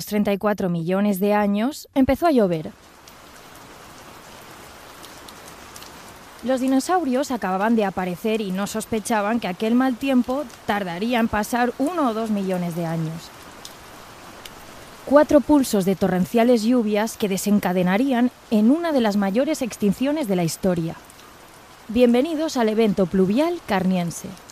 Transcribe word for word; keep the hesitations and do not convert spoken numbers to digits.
treinta y cuatro millones de años, empezó a llover. Los dinosaurios acababan de aparecer y no sospechaban que aquel mal tiempo tardaría en pasar uno o dos millones de años. Cuatro pulsos de torrenciales lluvias que desencadenarían en una de las mayores extinciones de la historia. Bienvenidos al evento pluvial carniense.